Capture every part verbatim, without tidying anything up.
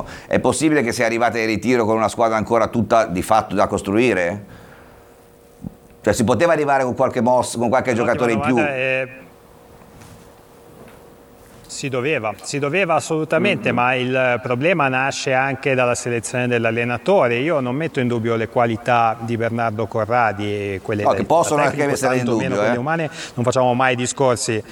benissimo. È possibile che sia arrivata in ritiro con una squadra ancora tutta di fatto da costruire? Cioè si poteva arrivare con qualche mossa, con qualche giocatore in più? È... Si doveva, si doveva assolutamente, mm-hmm. ma il problema nasce anche dalla selezione dell'allenatore. Io non metto in dubbio le qualità di Bernardo Corradi e quelle no, che possono anche essere in dubbio, quelle eh. umane, non facciamo mai discorsi.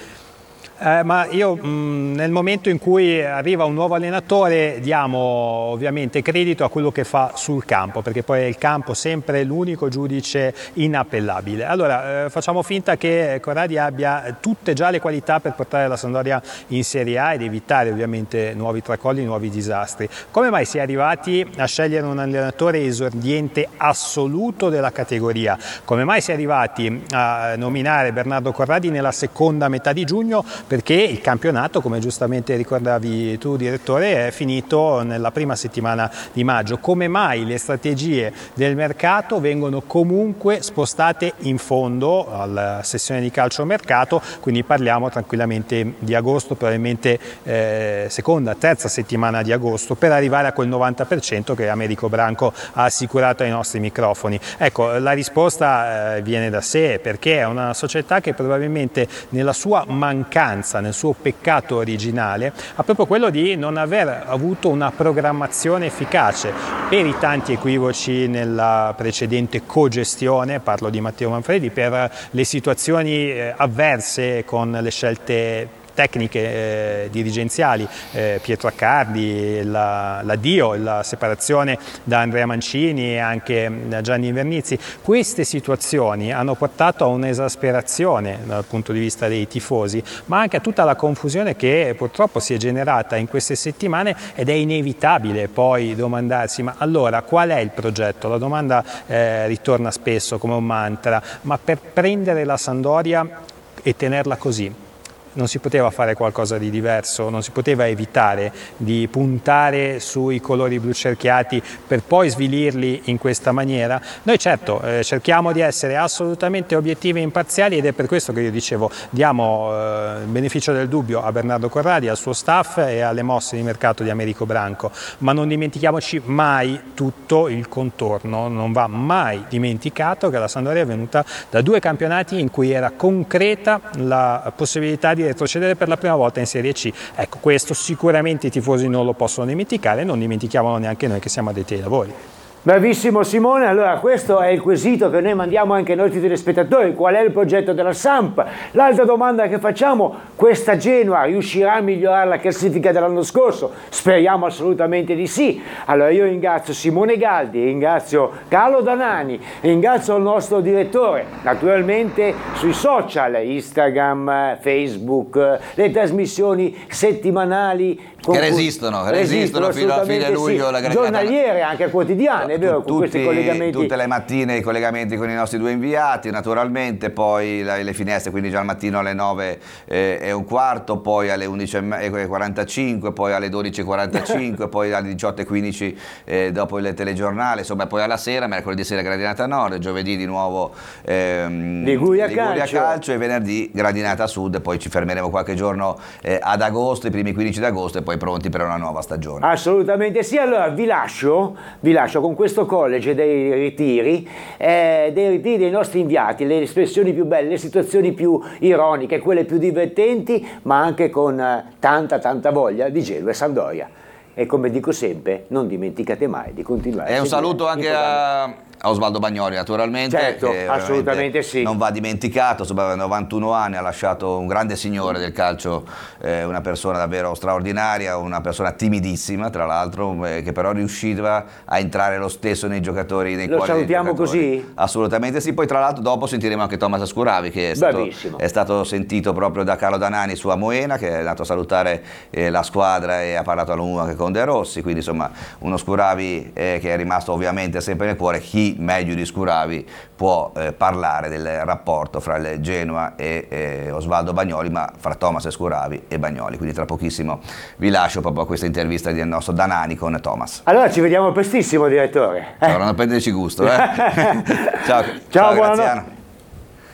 Eh, ma io mh, nel momento in cui arriva un nuovo allenatore diamo ovviamente credito a quello che fa sul campo, perché poi è il campo sempre l'unico giudice inappellabile. Allora eh, facciamo finta che Corradi abbia tutte già le qualità per portare la Sampdoria in Serie A ed evitare ovviamente nuovi tracolli, nuovi disastri. Come mai si è arrivati a scegliere un allenatore esordiente assoluto della categoria? Come mai si è arrivati a nominare Bernardo Corradi nella seconda metà di giugno? Perché il campionato, come giustamente ricordavi tu direttore, è finito nella prima settimana di maggio. Come mai le strategie del mercato vengono comunque spostate in fondo alla sessione di calciomercato, quindi parliamo tranquillamente di agosto, probabilmente eh, seconda, terza settimana di agosto, per arrivare a quel novanta per cento che Americo Branco ha assicurato ai nostri microfoni. Ecco, la risposta eh, viene da sé, perché è una società che probabilmente nella sua mancanza, nel suo peccato originale, ha proprio quello di non aver avuto una programmazione efficace per i tanti equivoci nella precedente cogestione, parlo di Matteo Manfredi, per le situazioni eh, avverse con le scelte tecniche eh, dirigenziali, eh, Pietro Accardi, la, la Dio, la separazione da Andrea Mancini e anche da Gianni Invernizzi. Queste situazioni hanno portato a un'esasperazione dal punto di vista dei tifosi, ma anche a tutta la confusione che purtroppo si è generata in queste settimane, ed è inevitabile poi domandarsi: ma allora qual è il progetto? La domanda eh, ritorna spesso come un mantra, ma per prendere la Sampdoria e tenerla così non si poteva fare qualcosa di diverso, non si poteva evitare di puntare sui colori blu cerchiati per poi svilirli in questa maniera? Noi certo eh, cerchiamo di essere assolutamente obiettivi e imparziali, ed è per questo che io dicevo diamo eh, il beneficio del dubbio a Bernardo Corradi, al suo staff e alle mosse di mercato di Americo Branco, ma non dimentichiamoci mai tutto il contorno. Non va mai dimenticato che la Sampdoria è venuta da due campionati in cui era concreta la possibilità di retrocedere per la prima volta in Serie C. Ecco, questo sicuramente i tifosi non lo possono dimenticare, e non dimentichiamolo neanche noi che siamo addetti ai lavori. Bravissimo Simone, allora questo è il quesito che noi mandiamo anche ai nostri telespettatori: qual è il progetto della Samp? L'altra domanda che facciamo: questa Genoa riuscirà a migliorare la classifica dell'anno scorso? Speriamo assolutamente di sì. Allora io ringrazio Simone Galdi, ringrazio Carlo Danani, ringrazio il nostro direttore, naturalmente sui social, Instagram, Facebook, le trasmissioni settimanali che resistono, che resistono, resistono fino a fine luglio, sì. la giornaliere, anche quotidiane, è vero, tutti, con questi collegamenti. Tutte le mattine i collegamenti con i nostri due inviati, naturalmente, poi la, le finestre, quindi già al mattino alle nove eh, e un quarto, poi alle undici e quarantacinque, poi alle dodici e quarantacinque, poi alle diciotto e quindici eh, dopo il telegiornale, insomma poi alla sera, mercoledì sera Gradinata Nord, giovedì di nuovo ehm, Liguria, Liguria calcio. calcio, e venerdì Gradinata Sud, e poi ci fermeremo qualche giorno eh, ad agosto, i primi quindici d'agosto, e poi pronti per una nuova stagione. Assolutamente sì. Allora vi lascio, vi lascio con questo college dei ritiri, eh, dei ritiri dei nostri inviati, le espressioni più belle, le situazioni più ironiche, quelle più divertenti, ma anche con eh, tanta tanta voglia di Genoa e Sampdoria. E come dico sempre, non dimenticate mai di continuare. E un saluto anche a Osvaldo Bagnoli, naturalmente, certo, che assolutamente sì, non va dimenticato, insomma, novantuno anni, ha lasciato un grande signore del calcio, eh, una persona davvero straordinaria, una persona timidissima tra l'altro, eh, che però riusciva a entrare lo stesso nei giocatori, nei lo cuori dei salutiamo giocatori. Così? Assolutamente sì. Poi tra l'altro dopo sentiremo anche Thomas Ascuravi, che è stato, è stato sentito proprio da Carlo Danani su a Moena, che è andato a salutare eh, la squadra e ha parlato a lungo anche con De Rossi, quindi insomma uno Scuravi eh, che è rimasto ovviamente sempre nel cuore. Chi meglio di Scuravi può eh, parlare del rapporto fra il Genoa e eh, Osvaldo Bagnoli, ma fra Thomas e Scuravi e Bagnoli. Quindi tra pochissimo vi lascio proprio a questa intervista del nostro Danani con Thomas. Allora ci vediamo prestissimo, direttore. Dovranno prenderci gusto, eh? Ciao, ciao, ciao buonanotte. Graziano.